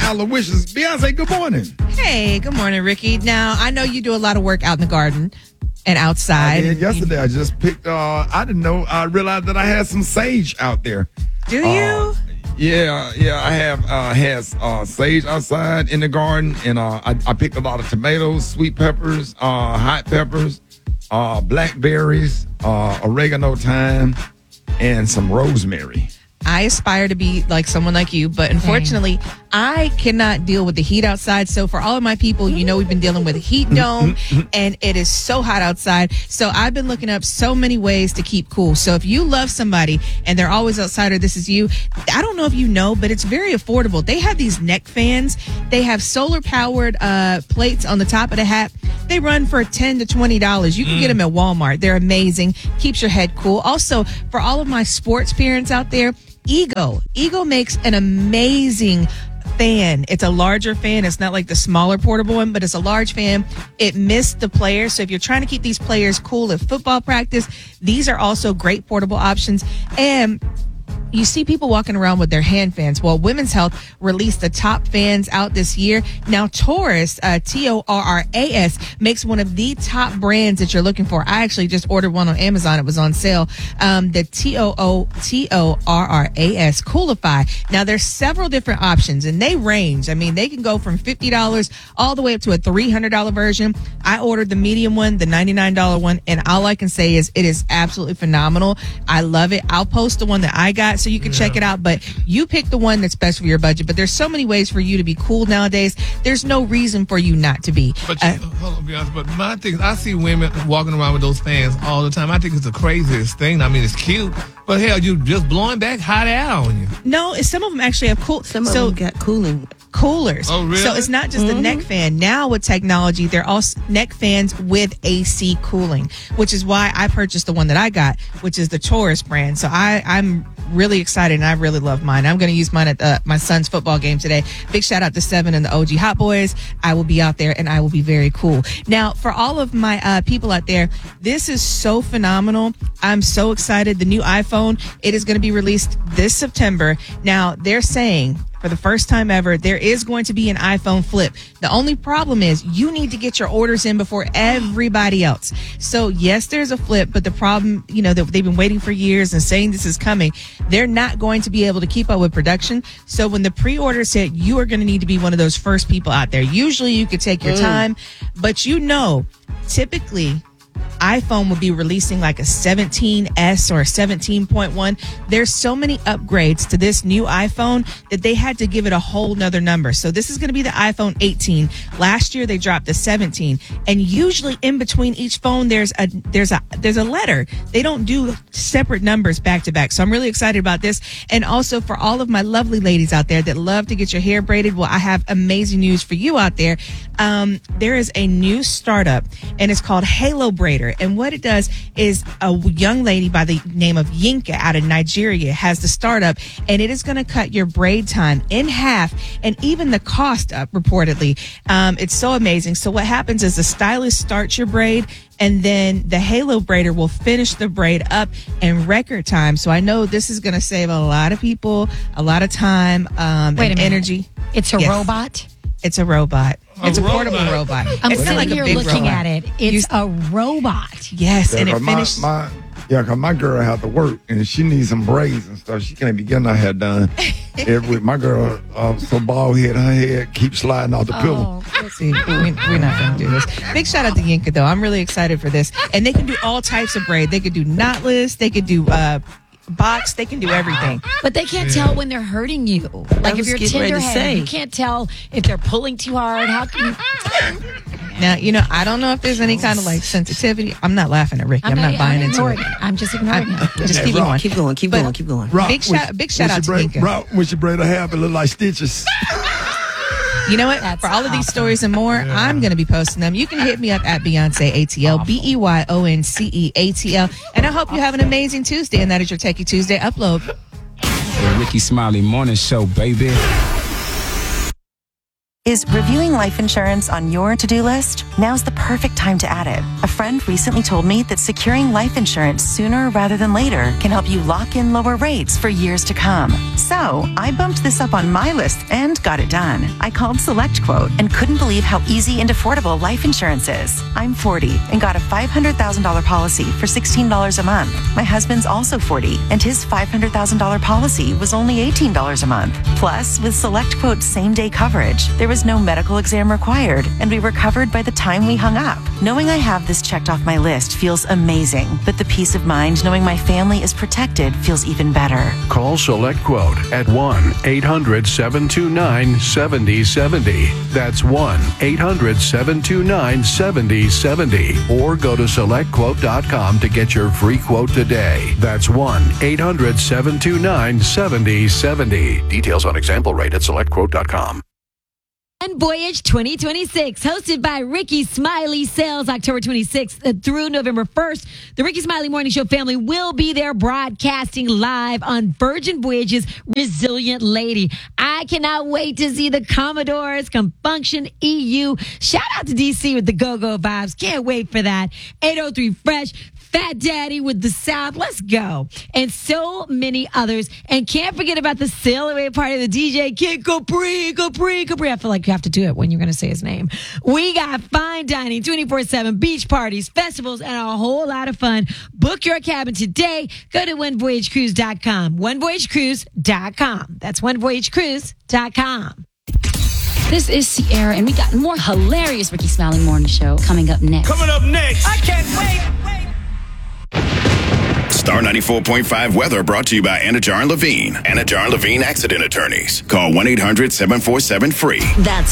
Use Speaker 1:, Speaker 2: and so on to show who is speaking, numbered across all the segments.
Speaker 1: Holla Wishes. Beyonce, good morning.
Speaker 2: Hey, good morning, Ricky. Now, I know you do a lot of work out in the garden and outside.
Speaker 1: Yesterday, I just picked, I didn't know, I realized that I had some sage out there.
Speaker 2: Do you?
Speaker 1: Yeah, I have has sage outside in the garden, and I picked a lot of tomatoes, sweet peppers, hot peppers, blackberries, oregano, thyme, and some rosemary.
Speaker 2: I aspire to be like someone like you, but unfortunately, I cannot deal with the heat outside. So for all of my people, you know, we've been dealing with a heat dome, and it is so hot outside. So I've been looking up so many ways to keep cool. So if you love somebody and they're always outside, or this is you, I don't know if you know, but it's very affordable. They have these neck fans. They have solar powered plates on the top of the hat. They run for $10 to $20. You can get them at Walmart. They're amazing. Keeps your head cool. Also, for all of my sports parents out there, Ego makes an amazing fan. It's a larger fan. It's not like the smaller portable one, but it's a large fan. It missed the players. So if you're trying to keep these players cool at football practice, these are also great portable options. And you see people walking around with their hand fans. Well, Women's Health released the top fans out this year. Now, Taurus, Torras, makes one of the top brands that you're looking for. I actually just ordered one on Amazon. It was on sale. The Torras Coolify. Now, there's several different options, and they range. I mean, they can go from $50 all the way up to a $300 version. I ordered the medium one, the $99 one, and all I can say is it is absolutely phenomenal. I love it. I'll post the one that I got so you can check it out, but you pick the one that's best for your budget. But there's so many ways for you to be cool nowadays. There's no reason for you not to be.
Speaker 3: But hold on, be honest. But my thing is, I see women walking around with those fans all the time. I think it's the craziest thing. I mean, it's cute, but hell, you just blowing back hot air on you.
Speaker 2: No, some of them actually have
Speaker 4: Some of them got coolers.
Speaker 2: Oh, really? So it's not just the neck fan. Now with technology, they're all neck fans with AC cooling, which is why I purchased the one that I got, which is the Taurus brand. So I'm really excited, and I really love mine. I'm going to use mine at my son's football game today. Big shout out to Seven and the OG Hot Boys. I will be out there, and I will be very cool. Now, for all of my people out there, this is so phenomenal. I'm so excited. The new iPhone, it is going to be released this September. Now, they're saying for the first time ever, there is going to be an iPhone flip. The only problem is you need to get your orders in before everybody else. So yes, there's a flip, but the problem, you know, that they've been waiting for years and saying this is coming. They're not going to be able to keep up with production. So when the pre-orders hit, you are going to need to be one of those first people out there. Usually you could take your time, but you know, typically iPhone would be releasing like a 17S or a 17.1. There's so many upgrades to this new iPhone that they had to give it a whole nother number. So this is going to be the iPhone 18. Last year they dropped the 17, and usually in between each phone there's a letter. They don't do separate numbers back to back. So I'm really excited about this. And also for all of my lovely ladies out there that love to get your hair braided, well, I have amazing news for you out there. There is a new startup, and it's called Halo Braider. And what it does is a young lady by the name of Yinka out of Nigeria has the startup, and it is going to cut your braid time in half and even the cost up, reportedly. It's so amazing. So what happens is the stylist starts your braid, and then the Halo Braider will finish the braid up in record time. So I know this is going to save a lot of people a lot of time and energy.
Speaker 5: It's a robot?
Speaker 2: It's a robot. It's a portable robot.
Speaker 5: I'm
Speaker 2: it's
Speaker 5: sitting
Speaker 2: not like
Speaker 5: here
Speaker 2: a big
Speaker 5: looking
Speaker 2: robot.
Speaker 5: at it. It's a robot.
Speaker 2: Yes, and it finished.
Speaker 1: Because my girl had to work, and she needs some braids and stuff. She can't be getting her hair done. My girl, so bald head, her head keeps sliding off the pillow.
Speaker 2: See, we're not going to do this. Big shout out to Yinka, though. I'm really excited for this. And they can do all types of braid. They could do knotless. They could do box. They can do everything.
Speaker 5: But they can't tell when they're hurting you. Like if you're tender-headed, you can't tell if they're pulling too hard. How can you...
Speaker 2: Now, you know, I don't know if there's any kind of like sensitivity. I'm not laughing at Ricky. I'm not buying into it.
Speaker 5: I'm just ignoring it.
Speaker 2: Just keep going.
Speaker 4: Keep going.
Speaker 1: Rob,
Speaker 2: big shout out to Yinka.
Speaker 1: Rob, when she braid her hair, it look like stitches.
Speaker 2: You know what? For all of these stories and more, I'm going to be posting them. You can hit me up at Beyonce ATL, BEYONCE ATL. And I hope you have an amazing Tuesday, and that is your Techie Tuesday upload.
Speaker 6: The Ricky Smiley Morning Show, baby. Is reviewing life insurance on your to-do list? Now's the perfect time to add it. A friend recently told me that securing life insurance sooner rather than later can help you lock in lower rates for years to come. So I bumped this up on my list and got it done. I called SelectQuote and couldn't believe how easy and affordable life insurance is. I'm 40 and got a $500,000 policy for $16 a month. My husband's also 40 and his $500,000 policy was only $18 a month. Plus, with SelectQuote's same-day coverage, there was no medical exam required, and we were covered by the time we hung up. Knowing I have this checked off my list feels amazing, but the peace of mind knowing my family is protected feels even better.
Speaker 7: Call SelectQuote at 1-800-729-7070. That's 1-800-729-7070. Or go to SelectQuote.com to get your free quote today. That's 1-800-729-7070. Details on example rate at SelectQuote.com.
Speaker 5: One Voyage 2026, hosted by Ricky Smiley Sales, October 26th through November 1st. The Ricky Smiley Morning Show family will be there broadcasting live on Virgin Voyage's Resilient Lady. I cannot wait to see the Commodores come function EU. Shout out to DC with the go-go vibes. Can't wait for that. 803 Fresh. Fat Daddy with the South. Let's go. And so many others. And can't forget about the sail away party of the DJ Kid Capri. I feel like you have to do it when you're going to say his name. We got fine dining, 24/7 beach parties, festivals, and a whole lot of fun. Book your cabin today. Go to onevoyagecruise.com. Onevoyagecruise.com. That's onevoyagecruise.com.
Speaker 8: This is Sierra, and we got more hilarious Ricky Smiley Morning Show coming up next.
Speaker 9: I can't wait. Star 94.5 weather brought to you by Anajar and Levine. Anajar and Levine Accident Attorneys. Call 1-800-747-FREE.
Speaker 10: That's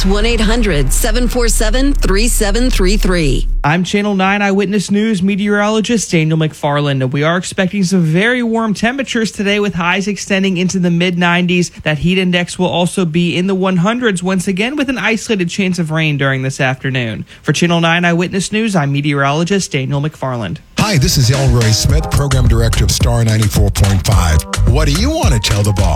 Speaker 10: 1-800-747-3733.
Speaker 11: I'm Channel 9 Eyewitness News meteorologist Daniel McFarland. We are expecting some very warm temperatures today with highs extending into the mid-90s. That heat index will also be in the 100s once again with an isolated chance of rain during this afternoon. For Channel 9 Eyewitness News, I'm meteorologist Daniel McFarland.
Speaker 12: Hi, this is Elroy Smith, Program Director of Star 94.5. What do you want to tell the boss?